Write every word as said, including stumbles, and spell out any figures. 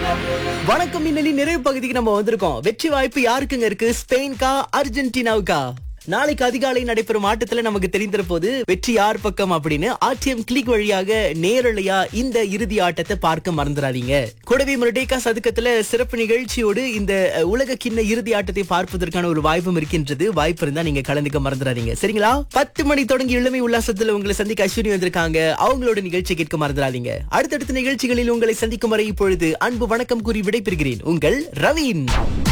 வணக்கம் மின்னலி நிறைவு பகுதிக்கு நம்ம வந்திருக்கோம். வெற்றி வாய்ப்பு யாருக்குங்க இருக்கு? ஸ்பெயின்கா அர்ஜென்டினாவுக்கா? நாளைக்கு அதிகாலை நடைபெறும் ஆட்டத்துல நமக்கு தெரிந்திர போது வெற்றி யார் பக்கம் அப்படின்னு ஆர்டிஎம் கிளிக் வழியாக நேரலையா இந்த இறுதி ஆட்டத்தை பார்க்க மறந்துடாதீங்க. கூடவே முரடேக்கா சதுக்கத்துல சிறப்பு நிகழ்ச்சியோடு இந்த உலக கிண்ண இறுதி ஆட்டத்தை பார்ப்பதற்கான ஒரு வாய்ப்பும் இருக்கின்றது. வாய்ப்பு இருந்தா நீங்க கலந்துக்க மறந்துடாதீங்க, சரிங்களா? பத்து மணி தொடங்கி இளமை உல்லாசத்துல உங்களை சந்திக்க அஸ்வினி வந்திருக்காங்க. அவங்களோட நிகழ்ச்சி கேட்க மறந்துடாதீங்க. அடுத்தடுத்த நிகழ்ச்சிகளில் உங்களை சந்திக்கும் வரை இப்பொழுது அன்பு வணக்கம் கூறி விடைபெறுகிறேன். உங்கள் ரவீன்.